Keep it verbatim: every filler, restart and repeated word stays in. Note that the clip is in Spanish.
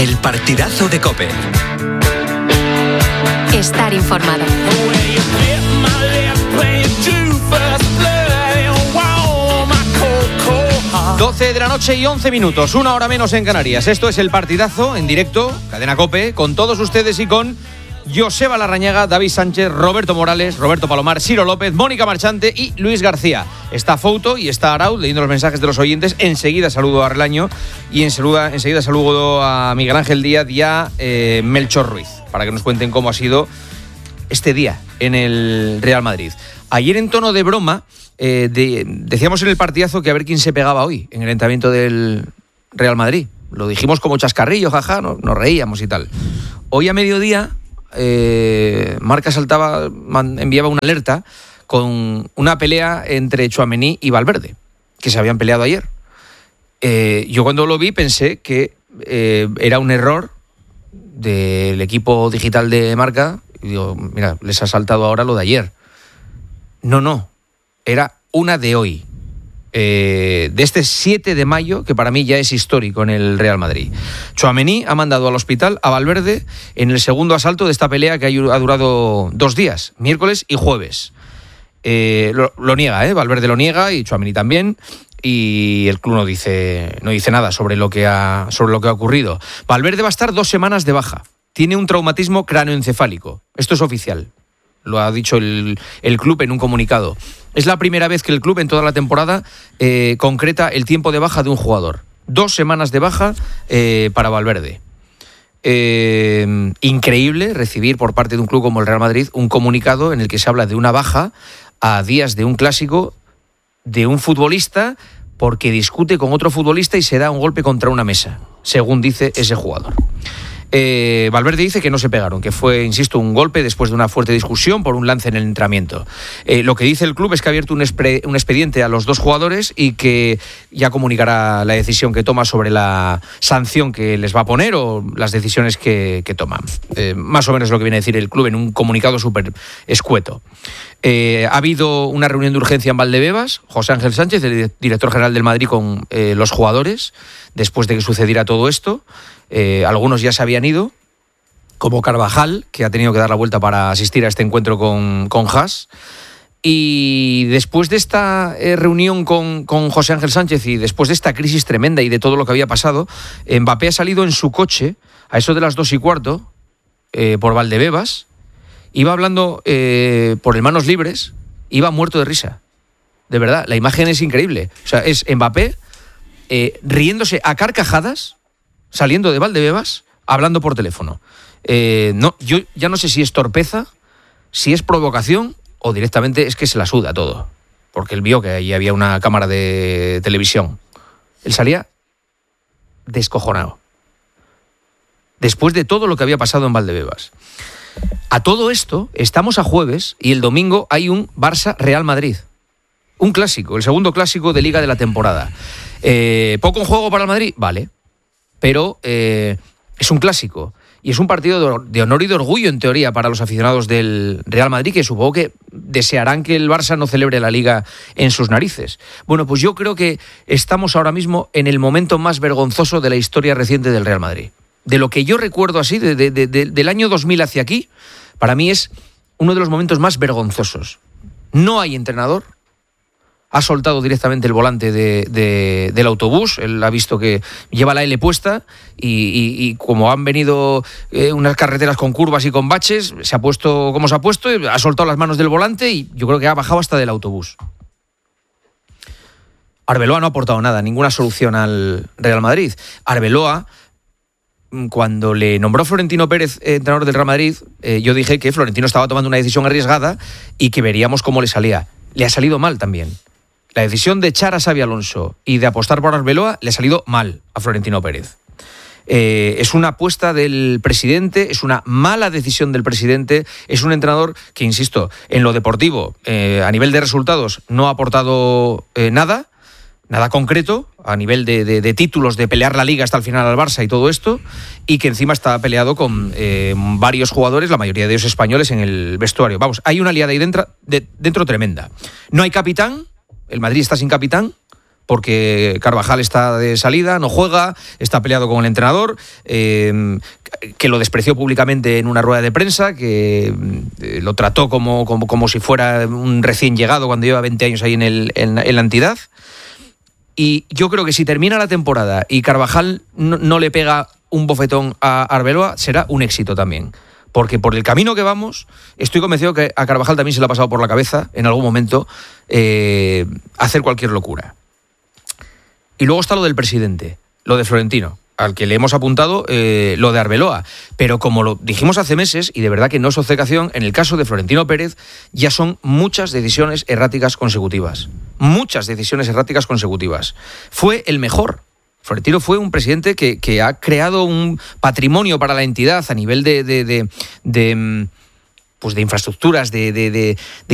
El partidazo de COPE. Estar informado. doce de la noche y once minutos, una hora menos en Canarias. Esto es El Partidazo, en directo, Cadena COPE, con todos ustedes y con Joseba Larrañaga, David Sánchez, Roberto Morales, Roberto Palomar, Ciro López, Mónica Marchante y Luis García. Está Fouto y está Arauz leyendo los mensajes de los oyentes. Enseguida saludo a Relaño y enseguida, enseguida saludo a Miguel Ángel Díaz y a eh, Melchor Ruiz, para que nos cuenten cómo ha sido este día en el Real Madrid. Ayer, en tono de broma, eh, de, decíamos en el partidazo que a ver quién se pegaba hoy en el entrenamiento del Real Madrid. Lo dijimos como chascarrillo, jaja, no, nos reíamos y tal. Hoy a mediodía, eh, Marca saltaba, man, enviaba una alerta con una pelea entre Tchouaméni y Valverde, que se habían peleado ayer. Eh, yo cuando lo vi pensé que eh, era un error del equipo digital de Marca. Y digo, mira, les ha saltado ahora lo de ayer. No, no, era una de hoy, eh, de este siete de mayo, que para mí ya es histórico en el Real Madrid. Tchouaméni ha mandado al hospital a Valverde en el segundo asalto de esta pelea que ha durado dos días, miércoles y jueves. Eh, lo, lo niega, ¿eh? Valverde lo niega y Tchouaméni también. Y el club no dice, no dice nada sobre lo que ha, sobre lo que ha ocurrido. Valverde va a estar dos semanas de baja. Tiene un traumatismo cráneoencefálico. Esto es oficial. Lo ha dicho el, el club en un comunicado. Es la primera vez que el club en toda la temporada eh, concreta el tiempo de baja de un jugador. Dos semanas de baja eh, para Valverde. Eh, increíble recibir por parte de un club como el Real Madrid un comunicado en el que se habla de una baja a días de un clásico de un futbolista porque discute con otro futbolista y se da un golpe contra una mesa, según dice ese jugador. Eh, Valverde dice que no se pegaron, que fue, insisto, un golpe después de una fuerte discusión por un lance en el entrenamiento. Eh, lo que dice el club es que ha abierto un, expre, un expediente a los dos jugadores y que ya comunicará la decisión que toma sobre la sanción que les va a poner o las decisiones que, que toman. Eh, más o menos lo que viene a decir el club en un comunicado súper escueto. Eh, ha habido una reunión de urgencia en Valdebebas, José Ángel Sánchez, el director general del Madrid, con eh, los jugadores, después de que sucediera todo esto. Eh, algunos ya se habían ido, como Carvajal, que ha tenido que dar la vuelta para asistir a este encuentro con, con Haas. Y después de esta eh, reunión con, con José Ángel Sánchez y después de esta crisis tremenda y de todo lo que había pasado, Mbappé ha salido en su coche a eso de las dos y cuarto eh, por Valdebebas. Iba hablando eh, por el manos libres, iba muerto de risa. De verdad, la imagen es increíble. O sea, es Mbappé eh, riéndose a carcajadas, saliendo de Valdebebas, hablando por teléfono. Eh, no, yo ya no sé si es torpeza, si es provocación o directamente es que se la suda todo. Porque él vio que ahí había una cámara de televisión. Él salía descojonado. Después de todo lo que había pasado en Valdebebas. A todo esto, estamos a jueves y el domingo hay un Barça-Real Madrid. Un clásico, el segundo clásico de Liga de la temporada. Eh, ¿Poco en juego para el Madrid? Vale. Pero eh, es un clásico y es un partido de honor y de orgullo, en teoría, para los aficionados del Real Madrid, que supongo que desearán que el Barça no celebre la Liga en sus narices. Bueno, pues yo creo que estamos ahora mismo en el momento más vergonzoso de la historia reciente del Real Madrid. De lo que yo recuerdo así, de, de, de, de, del año dos mil hacia aquí, para mí es uno de los momentos más vergonzosos. No hay entrenador. Ha soltado directamente el volante de, de, del autobús. Él ha visto que lleva la L puesta y, y, y como han venido eh, unas carreteras con curvas y con baches, se ha puesto como se ha puesto, ha soltado las manos del volante y yo creo que ha bajado hasta del autobús. Arbeloa no ha aportado nada, ninguna solución al Real Madrid. Arbeloa, cuando le nombró Florentino Pérez eh, entrenador del Real Madrid, eh, yo dije que Florentino estaba tomando una decisión arriesgada y que veríamos cómo le salía. Le ha salido mal también. La decisión de echar a Xabi Alonso y de apostar por Arbeloa le ha salido mal a Florentino Pérez. Eh, es una apuesta del presidente, es una mala decisión del presidente, es un entrenador que, insisto, en lo deportivo, eh, a nivel de resultados, no ha aportado eh, nada, nada concreto, a nivel de, de, de títulos, de pelear la Liga hasta el final al Barça y todo esto, y que encima está peleado con eh, varios jugadores, la mayoría de ellos españoles, en el vestuario. Vamos, hay una liada ahí dentro, de, dentro tremenda. No hay capitán. El Madrid está sin capitán, porque Carvajal está de salida, no juega, está peleado con el entrenador, eh, que lo despreció públicamente en una rueda de prensa, que eh, lo trató como, como, como si fuera un recién llegado cuando lleva veinte años ahí en, el, en, en la entidad. Y yo creo que si termina la temporada y Carvajal no, no le pega un bofetón a Arbeloa, será un éxito también. Porque por el camino que vamos, estoy convencido que a Carvajal también se le ha pasado por la cabeza, en algún momento, eh, hacer cualquier locura. Y luego está lo del presidente, lo de Florentino, al que le hemos apuntado eh, lo de Arbeloa. Pero como lo dijimos hace meses, y de verdad que no es obcecación, en el caso de Florentino Pérez ya son muchas decisiones erráticas consecutivas. Muchas decisiones erráticas consecutivas. Fue el mejor. Florentino fue un presidente que, que ha creado un patrimonio para la entidad a nivel de, de, de, de, pues de infraestructuras, de, de, de, de